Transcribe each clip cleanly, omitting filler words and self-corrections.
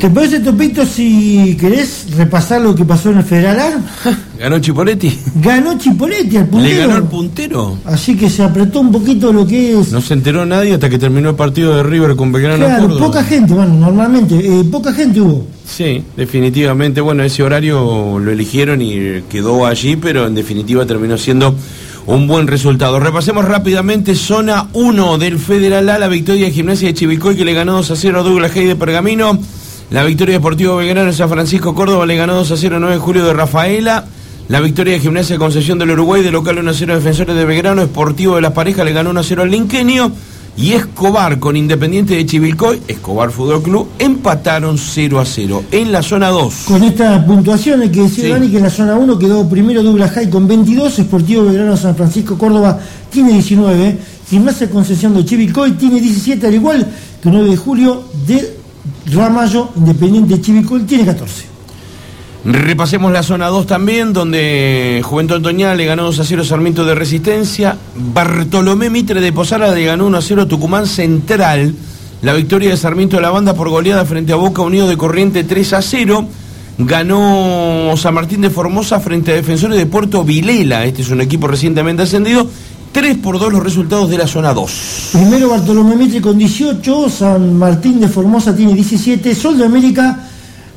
¿Te parece, Topito, si querés repasar lo que pasó en el Federal A? ¿Ganó Chipoletti? Ganó Chipoletti al puntero. ¿Le ganó el puntero? Así que se apretó un poquito lo que es... No se enteró nadie hasta que terminó el partido de River con Belgrano. Claro, Córdoba. poca gente, bueno, normalmente, poca gente hubo. Sí, definitivamente, bueno, ese horario lo eligieron y quedó allí, pero en definitiva terminó siendo un buen resultado. Repasemos rápidamente zona 1 del Federal A, la victoria de Gimnasia de Chivilcoy que le ganó 2-0 a Douglas Haig de Pergamino. La victoria de Deportivo Belgrano en San Francisco Córdoba le ganó 2-0 9 de julio de Rafaela. La victoria de Gimnasia de Concepción del Uruguay de local 1-0 a Defensores de Belgrano. Esportivo de Las Parejas le ganó 1-0 al Linquenio. Y Escobar con Independiente de Chivilcoy, Escobar Fútbol Club, empataron 0-0 en la zona 2. Con esta puntuación hay que decir, Dani, que en la zona 1 quedó primero Douglas Haig con 22, Esportivo Belgrano San Francisco Córdoba tiene 19, Gimnasia Concepción de Chivilcoy tiene 17, al igual que 9 de julio de Ramallo, Independiente de Chivilcoy tiene 14. Repasemos la zona 2 también, donde Juventud Antoñana le ganó 2-0 Sarmiento de Resistencia. Bartolomé Mitre de Posada le ganó 1-0 Tucumán Central. La victoria de Sarmiento de la Banda por goleada frente a Boca Unido de Corriente 3-0. Ganó San Martín de Formosa frente a Defensores de Puerto Vilela. Este es un equipo recientemente ascendido. 3-2 los resultados de la zona 2. Primero Bartolomé Mitre con 18, San Martín de Formosa tiene 17, Sol de América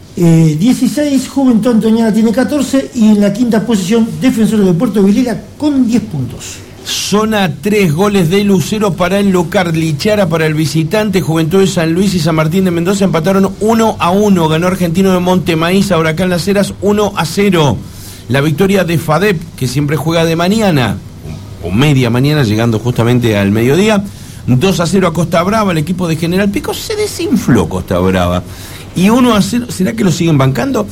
16, Juventud Antoñana tiene 14 y en la quinta posición Defensores de Puerto Vilela con 10 puntos. Zona 3, goles de Lucero para el local, Lichara para el visitante, Juventud de San Luis y San Martín de Mendoza empataron 1-1, ganó Argentino de Montemaíz a Huracán Las Heras 1-0. La victoria de FADEP, que siempre juega de mañana, o media mañana, llegando justamente al mediodía, 2-0 a Costa Brava, el equipo de General Pico se desinfló Costa Brava. Y 1-0, ¿será que lo siguen bancando?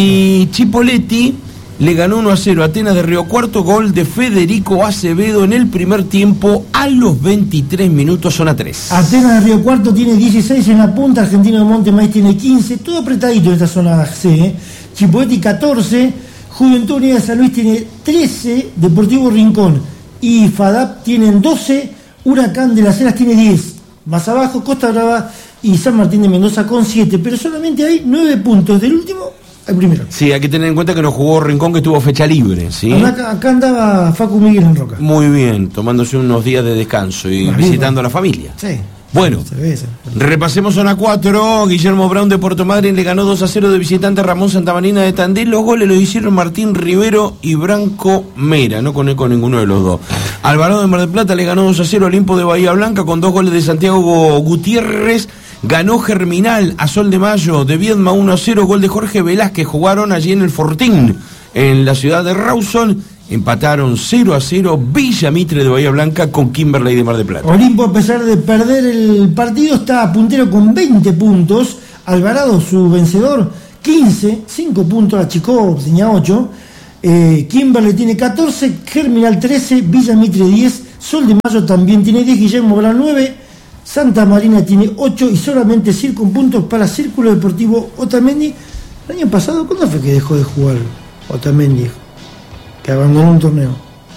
Y Chipoletti le ganó 1-0 a Atenas de Río Cuarto, gol de Federico Acevedo en el primer tiempo a los 23 minutos, zona 3. Atenas de Río Cuarto tiene 16 en la punta, Argentino de Montemaíz tiene 15, todo apretadito en esta zona C. Chipoletti 14, Juventud Unida de San Luis tiene 13, Deportivo Rincón y FADAP tienen 12, Huracán de Las Heras tiene 10. Más abajo, Costa Brava y San Martín de Mendoza con 7, pero solamente hay 9 puntos del último al primero. Sí, hay que tener en cuenta que no jugó Rincón, que tuvo fecha libre, ¿sí? Acá andaba Facu Miguel en Roca. Muy bien, tomándose unos días de descanso y visitando a la familia. Sí. Bueno, repasemos zona 4. Guillermo Brown de Puerto Madryn le ganó 2-0 de visitante a Ramón Santamarina de Tandil. Los goles los hicieron Martín Rivero y Branco Mera, no conozco ninguno de los dos. Alvarado de Mar del Plata le ganó 2-0 a Olimpo de Bahía Blanca con 2 goles de Santiago Gutiérrez. Ganó Germinal a Sol de Mayo de Viedma 1-0, gol de Jorge Velázquez. Jugaron allí en el Fortín, en la ciudad de Rawson. Empataron 0-0 Villa Mitre de Bahía Blanca con Kimberley de Mar del Plata. Olimpo, a pesar de perder el partido, está puntero con 20 puntos. Alvarado, su vencedor, 15, 5 puntos, achicó, tenía 8. Kimberley tiene 14, Germinal 13, Villa Mitre 10, Sol de Mayo también tiene 10, Guillermo Brown 9, Santa Marina tiene 8 y solamente 5 puntos para Círculo Deportivo Otamendi. El año pasado, ¿cuándo fue que dejó de jugar Otamendi? Que abandonó un torneo.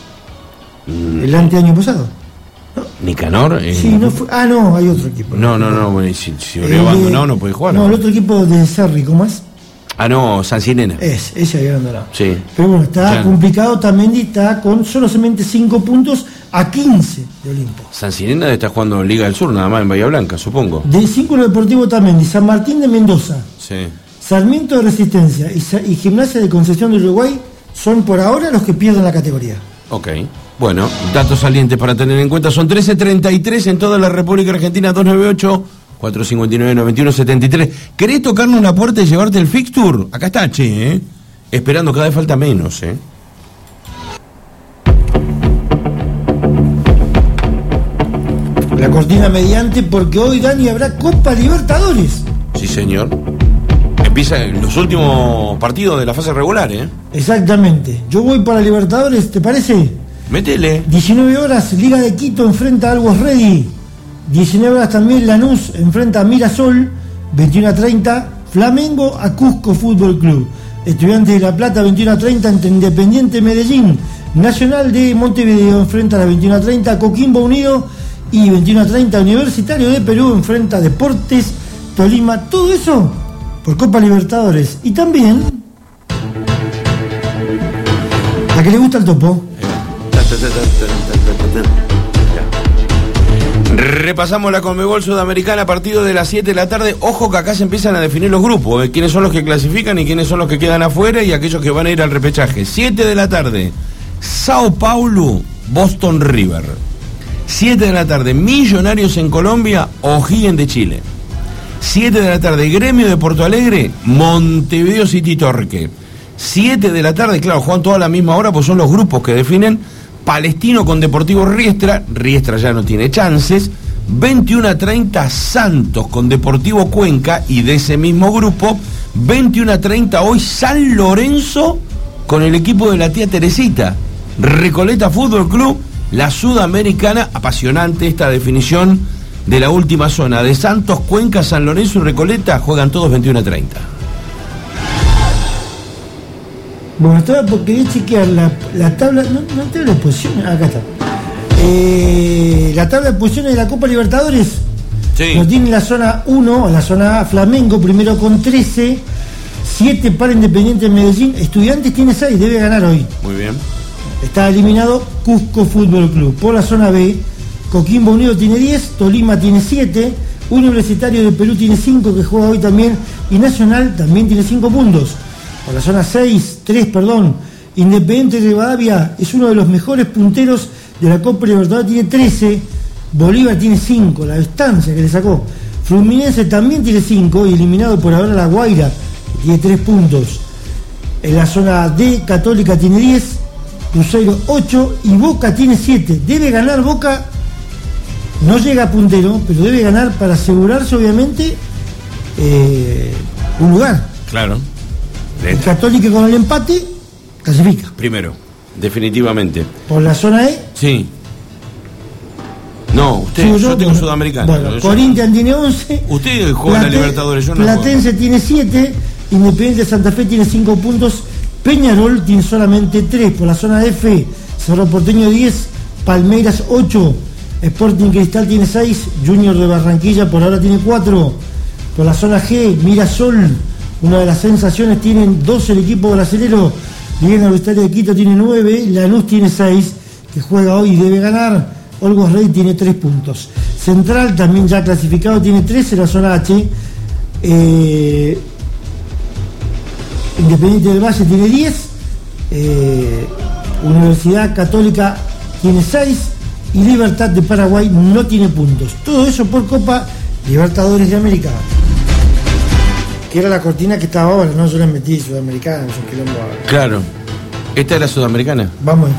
El anteaño pasado. ¿No? Nicanor. Sí, no fue. Ah, no, hay otro equipo. No, bueno, si hubiera abandonado no puede jugar. No, el otro equipo de Cerri, ¿cómo es? Ah, no, Sancinena. Ese había abandonado. Sí. Pero bueno, está complicado. Otamendi está con solamente 5 puntos a 15 de Olimpo. Sancinena está jugando Liga del Sur, nada más en Bahía Blanca, supongo. Del Círculo Deportivo Otamendi, San Martín de Mendoza, sí, Sarmiento de Resistencia y Gimnasia de Concepción de Uruguay son por ahora los que pierden la categoría. Ok, bueno, datos salientes para tener en cuenta. Son 13:33 en toda la República Argentina, 298-459-9173. ¿Querés tocarnos una puerta y llevarte el fixture? Acá está, che, esperando, cada vez falta menos, La cortina mediante, porque hoy, Dani, habrá Copa Libertadores. Sí, señor. Empiezan los últimos partidos de la fase regular, Exactamente. Yo voy para Libertadores, ¿te parece? Métele. 19 horas, Liga de Quito enfrenta a Always Ready. 19 horas también Lanús enfrenta a Mirasol. 21:30 Flamengo a Cusco Fútbol Club. Estudiantes de La Plata, 21:30 ante Independiente Medellín. Nacional de Montevideo enfrenta a las 21:30 Coquimbo Unido. Y 21:30 Universitario de Perú enfrenta a Deportes Tolima. Todo eso por Copa Libertadores. Y también a que le gusta el topo. Repasamos la Conmebol Sudamericana a partir de las 7 de la tarde. Ojo que acá se empiezan a definir los grupos, quiénes son los que clasifican y quiénes son los que quedan afuera y aquellos que van a ir al repechaje. 7 de la tarde, Sao Paulo, Boston River. 7 de la tarde, Millonarios en Colombia, O'Higgins de Chile. 7 de la tarde, Gremio de Porto Alegre, Montevideo City Torque. 7 de la tarde, claro, juegan toda a la misma hora, pues son los grupos que definen. Palestino con Deportivo Riestra, Riestra ya no tiene chances. 21:30 Santos con Deportivo Cuenca, y de ese mismo grupo, 21:30 hoy San Lorenzo con el equipo de la tía Teresita. Recoleta Fútbol Club, la Sudamericana, apasionante esta definición de la última zona, de Santos, Cuenca, San Lorenzo y Recoleta, juegan todos 21:30. Bueno, estaba porque quería chequear la tabla, no tabla de posiciones, acá está. La tabla de posiciones de la Copa Libertadores. Sí. Nos tiene la zona 1, la zona A, Flamengo, primero con 13, 7 para Independiente Medellín, Estudiantes tiene 6, debe ganar hoy. Muy bien. Está eliminado Cusco Fútbol Club. Por la zona B, Coquimbo Unido tiene 10, Tolima tiene 7, Universitario de Perú tiene 5, que juega hoy también, y Nacional también tiene 5 puntos. Por la zona 3, Independiente de Rivadavia es uno de los mejores punteros de la Copa Libertadores, tiene 13, Bolívar tiene 5, la distancia que le sacó. Fluminense también tiene 5, y eliminado por ahora La Guaira, que tiene 3 puntos. En la zona D, Católica tiene 10, Cruzeiro 8 y Boca tiene 7. Debe ganar Boca, no llega a puntero, pero debe ganar para asegurarse obviamente un lugar. Claro. El Católica con el empate clasifica. Primero, definitivamente. Por la zona E. Sí. No, usted, yo tengo bueno, Sudamericana. Bueno, Corinthians tiene 11. Usted juega en la Libertadores, yo no. Platense tiene 7, Independiente de Santa Fe tiene 5 puntos, Peñarol tiene solamente 3. Por la zona F, Cerro Porteño 10, Palmeiras 8, Sporting Cristal tiene 6, Junior de Barranquilla por ahora tiene 4. Por la zona G, Mirasol, una de las sensaciones, tienen 12 el equipo brasilero. Liga Universitaria de Quito tiene 9, Lanús tiene 6, que juega hoy y debe ganar. Olgos Rey tiene 3 puntos. Central también ya clasificado tiene 13 en la zona H. Independiente del Valle tiene 10. Universidad Católica tiene 6. Y Libertad de Paraguay no tiene puntos. Todo eso por Copa Libertadores de América. Que era la cortina que estaba ahora, no, yo la metí Sudamericana, no sé qué quilombo ahora. Claro. ¿Esta es la Sudamericana? Vamos.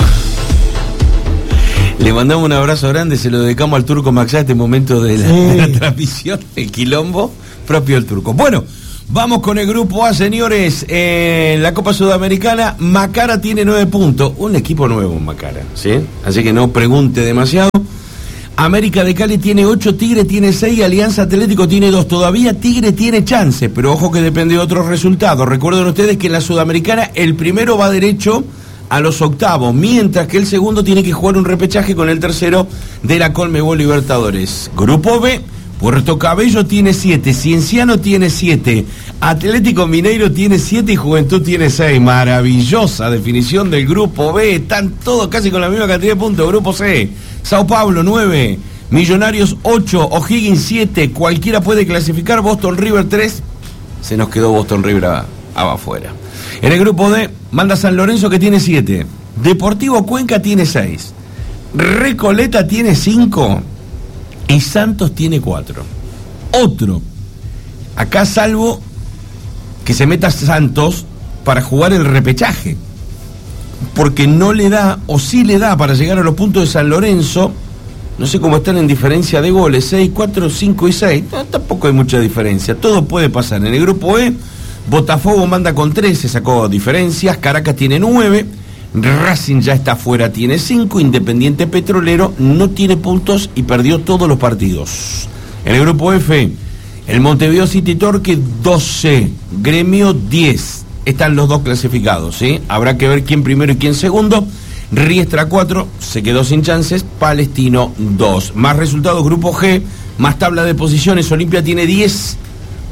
Le mandamos un abrazo grande, se lo dedicamos al Turco Maxá este momento de la transmisión, el quilombo propio del Turco. Bueno, vamos con el grupo A, señores. La Copa Sudamericana, Macara tiene 9 puntos. Un equipo nuevo, Macara, ¿sí? Así que no pregunte demasiado. América de Cali tiene 8, Tigre tiene 6, Alianza Atlético tiene 2. Todavía Tigre tiene chance, pero ojo que depende de otros resultados. Recuerden ustedes que en la Sudamericana el primero va derecho a los octavos, mientras que el segundo tiene que jugar un repechaje con el tercero de la Conmebol Libertadores. Grupo B, Puerto Cabello tiene 7, Cienciano tiene 7, Atlético Mineiro tiene 7 y Juventud tiene 6. Maravillosa definición del Grupo B, están todos casi con la misma cantidad de puntos. Grupo C, Sao Paulo 9, Millonarios 8, O'Higgins 7, cualquiera puede clasificar, Boston River 3, se nos quedó Boston River afuera. En el grupo D, manda San Lorenzo que tiene 7, Deportivo Cuenca tiene 6, Recoleta tiene 5 y Santos tiene 4. Otro, acá salvo que se meta Santos para jugar el repechaje, porque no le da, o sí le da para llegar a los puntos de San Lorenzo. No sé cómo están en diferencia de goles, 6, 4, 5 y 6, no, tampoco hay mucha diferencia, todo puede pasar. En el grupo E, Botafogo manda con 3, se sacó diferencias, Caracas tiene 9, Racing ya está fuera, tiene 5, Independiente Petrolero no tiene puntos y perdió todos los partidos. En el grupo F, el Montevideo City Torque 12, Gremio 10. Están los dos clasificados, ¿sí? Habrá que ver quién primero y quién segundo. Riestra 4, se quedó sin chances. Palestino 2. Más resultados, grupo G, más tabla de posiciones. Olimpia tiene 10,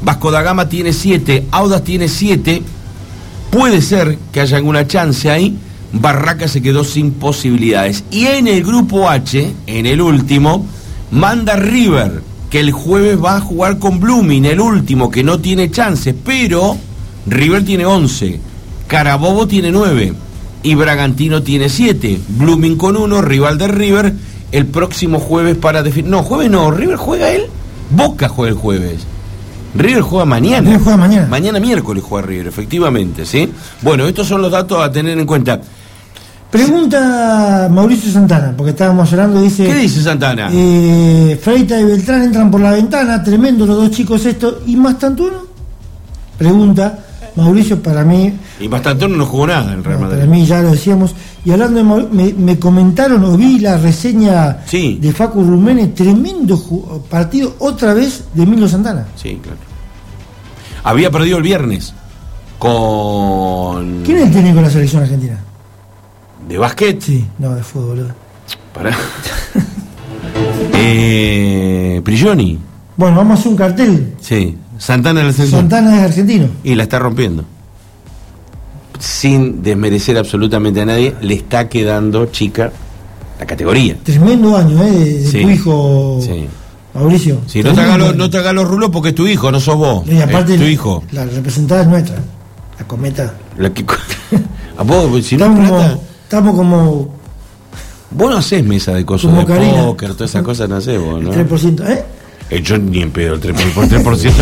Vasco da Gama tiene 7, Audax tiene 7. Puede ser que haya alguna chance ahí. Barraca se quedó sin posibilidades. Y en el grupo H, en el último, manda River, que el jueves va a jugar con Blooming, el último, que no tiene chances, pero River tiene 11, Carabobo tiene 9 y Bragantino tiene 7. Blooming con 1, rival de River, el próximo jueves para definir. No, jueves no, River juega él. Boca juega el jueves. River juega mañana. River juega mañana. Mañana miércoles juega River, efectivamente, ¿sí? Bueno, estos son los datos a tener en cuenta. Pregunta Mauricio Santana, porque estábamos hablando, dice... ¿Qué dice Santana? Freita y Beltrán entran por la ventana, tremendo los dos chicos esto, ¿y Mastantuono? Pregunta Mauricio, para mí... Y Mastantuono no jugó nada en el Real Madrid. Para mí ya lo decíamos. Y hablando de Mauricio, me comentaron, o vi la reseña de Facu Rumene, tremendo partido otra vez de Emilio Santana. Sí, claro. Había perdido el viernes con... ¿Quién es el técnico de la selección argentina? ¿De básquet? Sí, no, de fútbol. Pará. Prigioni. Bueno, vamos a hacer un cartel. Sí, Santana es el Santana es argentino. Y la está rompiendo. Sin desmerecer absolutamente a nadie, le está quedando chica la categoría. Tremendo año, de tu hijo, Mauricio. Sí, no te hagas los rulos porque es tu hijo, no sos vos. Y aparte, es tu hijo. La representada es nuestra, la cometa. ¿A vos? Si no estamos como... Vos no hacés mesa de cosas de póker, todas esas cosas no hacés vos, ¿no? El 3%, Yo ni en pedo, el 3% ni en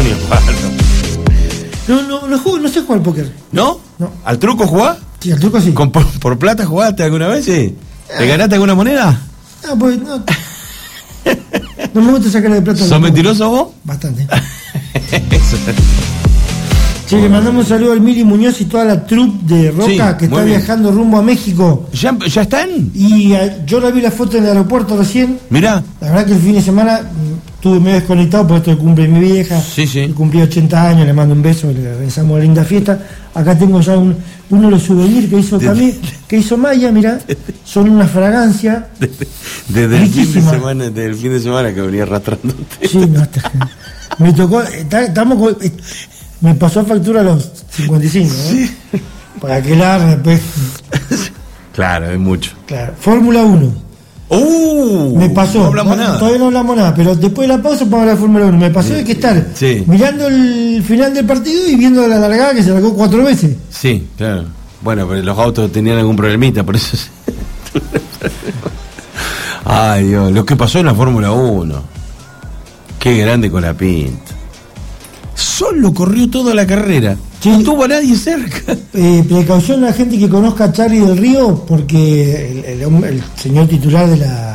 palo. No sé jugar al póker. ¿No? No. ¿Al truco jugás? Sí, al truco sí. ¿Por plata jugaste alguna vez? Sí. ¿Te ganaste alguna moneda? No, pues no. No me gusta sacarle de plata. ¿Sos mentiroso vos? Bastante. Sí, le mandamos un saludo al Mili Muñoz y toda la troupe de Roca que está viajando rumbo a México. ¿Ya están? Y yo la vi la foto en el aeropuerto recién. Mirá. La verdad que el fin de semana estuve medio desconectado por esto del cumple de mi vieja. Sí. Cumplí 80 años, le mando un beso, le realizamos una linda fiesta. Acá tengo ya uno de los souvenirs que hizo Maya, mirá. Son una fragancia. Desde el fin de semana que venía arrastrándote. Sí, no, me tocó, me pasó factura a los 55, ¿no? Sí. Para que la después. Claro, es mucho. Claro. Fórmula 1. Me pasó. No hablamos nada. Todavía no hablamos nada, pero después de la pausa vamos a hablar de Fórmula 1. Me pasó de que estar mirando el final del partido y viendo la largada que se largó 4 veces. Sí, claro. Bueno, pero los autos tenían algún problemita, por eso. Ay, Dios, lo que pasó en la Fórmula 1. Qué grande con la pinta. Solo corrió toda la carrera. No tuvo a nadie cerca. Precaución a la gente que conozca a Charlie del Río, porque el señor titular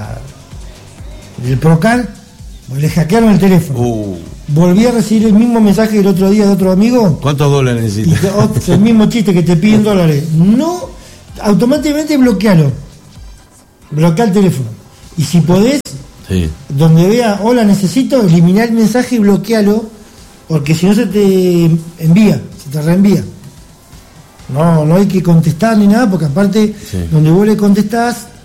del Procar le hackearon el teléfono. Volví a recibir el mismo mensaje del otro día de otro amigo. ¿Cuántos dólares necesitas? El mismo chiste que te piden $. No, automáticamente bloquealo. Bloquea el teléfono. Y si podés, donde vea hola necesito, eliminar el mensaje y bloquealo. Porque si no se te envía, se te reenvía. No hay que contestar ni nada, porque aparte, donde vos le contestás,